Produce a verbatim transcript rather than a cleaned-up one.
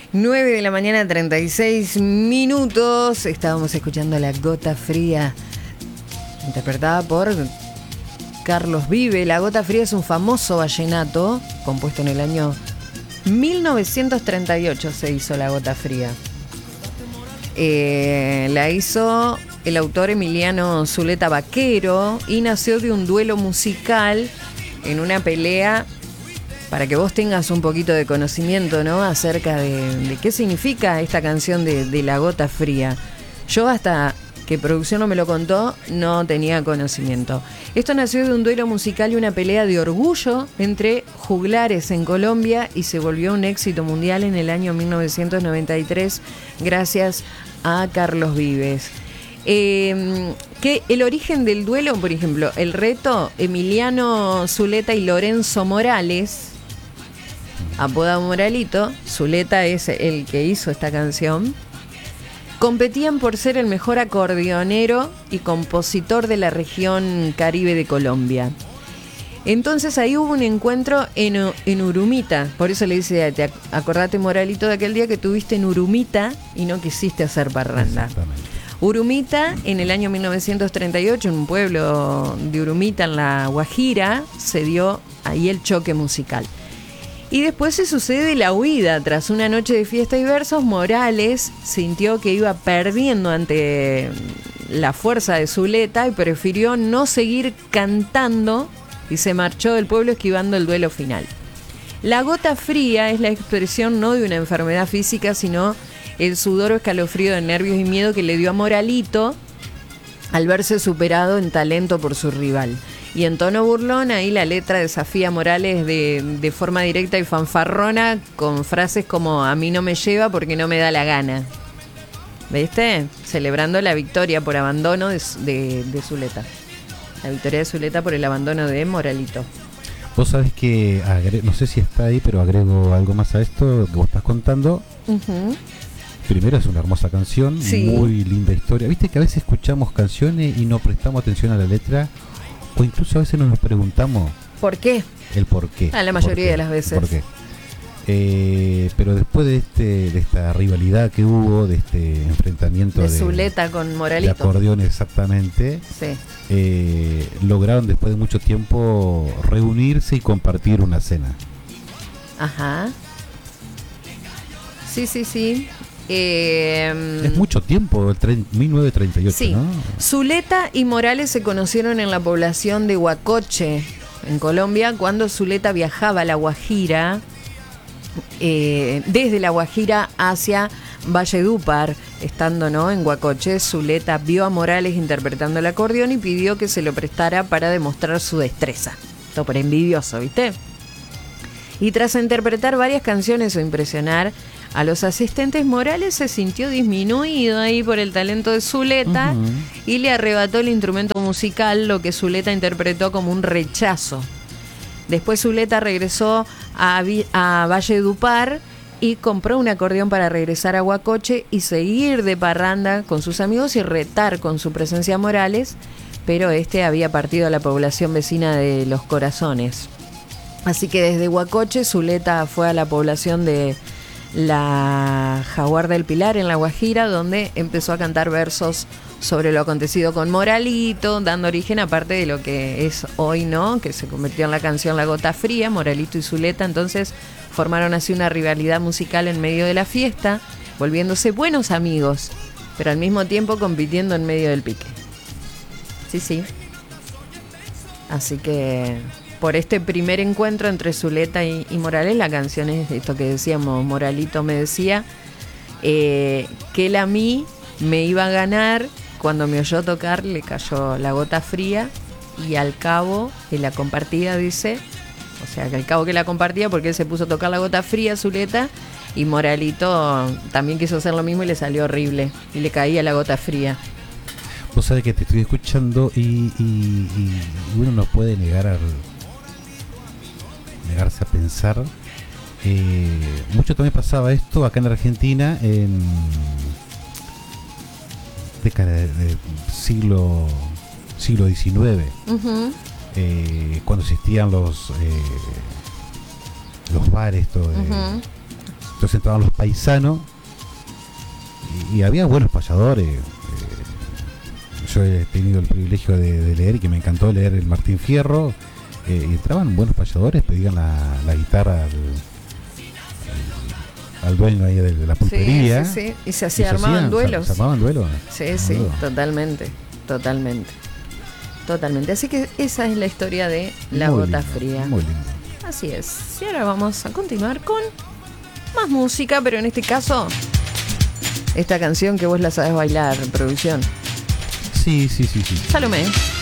nueve de la mañana, treinta y seis minutos. Estábamos escuchando La Gota Fría, interpretada por Carlos Vive. La Gota Fría es un famoso vallenato compuesto en el año mil novecientos treinta y ocho. Se hizo La Gota Fría. Eh, la hizo el autor Emiliano Zuleta Vaquero y nació de un duelo musical en una pelea. Para que vos tengas un poquito de conocimiento, ¿no?, acerca de, de qué significa esta canción de, de La Gota Fría. Yo hasta que producción no me lo contó, no tenía conocimiento. Esto nació de un duelo musical y una pelea de orgullo entre juglares en Colombia y se volvió un éxito mundial en el año mil novecientos noventa y tres gracias a Carlos Vives. Eh, que el origen del duelo, por ejemplo, el reto, Emiliano Zuleta y Lorenzo Morales, apodado Moralito, Zuleta es el que hizo esta canción, competían por ser el mejor acordeonero y compositor de la región Caribe de Colombia. Entonces ahí hubo un encuentro en, en Urumita, por eso le dice, te acordate, Moralito, de aquel día que tuviste en Urumita y no quisiste hacer parranda. Exactamente. Urumita, en el año mil novecientos treinta y ocho, en un pueblo de Urumita, en la Guajira, se dio ahí el choque musical. Y después se sucede la huida. Tras una noche de fiesta y versos, Morales sintió que iba perdiendo ante la fuerza de Zuleta y prefirió no seguir cantando y se marchó del pueblo esquivando el duelo final. La gota fría es la expresión no de una enfermedad física, sino el sudor o escalofrío de nervios y miedo que le dio a Moralito al verse superado en talento por su rival. Y en tono burlón, ahí la letra desafía a Morales de, de forma directa y fanfarrona, con frases como "a mí no me lleva porque no me da la gana". ¿Viste? Celebrando la victoria por abandono de, de, de Zuleta. La victoria de Zuleta por el abandono de Moralito. Vos sabés que, agre- no sé si está ahí, pero agrego algo más a esto que vos estás contando. Uh-huh. Primero, es una hermosa canción, Sí. Muy linda historia. Viste que a veces escuchamos canciones y no prestamos atención a la letra, o incluso a veces nos preguntamos ¿Por qué? el por qué. Ah, la mayoría ¿Por qué? de las veces. ¿Por qué? Eh, pero después de este de esta rivalidad que hubo, de este enfrentamiento De de, Zuleta con de Moralito. acordeón exactamente, Sí. eh, lograron después de mucho tiempo reunirse y compartir una cena. Ajá. Sí, sí, sí. Eh, Es mucho tiempo, el tre- mil novecientos treinta y ocho, Sí. ¿no? Zuleta y Morales se conocieron en la población de Huacoche, en Colombia, cuando Zuleta viajaba a La Guajira, eh, desde La Guajira hacia Valledupar. Estando, ¿no?, en Huacoche, Zuleta vio a Morales interpretando el acordeón y pidió que se lo prestara para demostrar su destreza. Todo por envidioso, ¿viste? Y tras interpretar varias canciones o impresionar a los asistentes, Morales se sintió disminuido ahí por el talento de Zuleta. Uh-huh. Y le arrebató el instrumento musical, lo que Zuleta interpretó como un rechazo. Después Zuleta regresó a, a Valledupar y compró un acordeón para regresar a Huacoche y seguir de parranda con sus amigos y retar con su presencia a Morales, pero este había partido a la población vecina de Los Corazones. Así que desde Huacoche, Zuleta fue a la población de la Jaguar del Pilar, en La Guajira, donde empezó a cantar versos sobre lo acontecido con Moralito, dando origen a parte de lo que es hoy, ¿no?, que se convirtió en la canción La Gota Fría. Moralito y Zuleta entonces formaron así una rivalidad musical en medio de la fiesta, volviéndose buenos amigos, pero al mismo tiempo compitiendo en medio del pique. Sí, sí. Así que por este primer encuentro entre Zuleta y, y Morales, la canción es esto que decíamos, Moralito me decía eh, que él a mí me iba a ganar, cuando me oyó tocar le cayó la gota fría y al cabo de la compartida, dice, o sea que al cabo que la compartía, porque él se puso a tocar la gota fría, Zuleta, y Moralito también quiso hacer lo mismo y le salió horrible y le caía la gota fría. Vos sabés que te estoy escuchando y, y, y uno no puede negar al negarse a pensar. Eh, mucho también pasaba esto acá en Argentina en década de, de siglo siglo diecinueve, uh-huh. eh, cuando existían los eh, los bares, todo, uh-huh. eh, Entonces entraban los paisanos y, y había buenos payadores. Eh, yo he tenido el privilegio de, de leer y que me encantó leer el Martín Fierro. Eh, y entraban buenos payadores, pedían la, la guitarra al, al, al dueño ahí de, de la pulpería. Sí, sí, sí. Y se hacía, armaban duelos. Se, se armaban duelos. Sí, sí, duelos. totalmente, totalmente. Totalmente. Así que esa es la historia de La Muy Gota lindo, Fría. Muy lindo. Así es. Y ahora vamos a continuar con más música, pero en este caso, esta canción que vos la sabés bailar, producción. Sí, sí, sí, sí. Salomé.